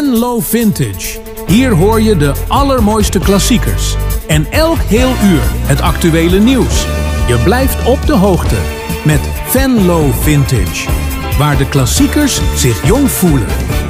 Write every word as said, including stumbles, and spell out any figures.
Venlo Vintage. Hier hoor je de allermooiste klassiekers. En elk heel uur het actuele nieuws. Je blijft op de hoogte met Venlo Vintage. Waar de klassiekers zich jong voelen.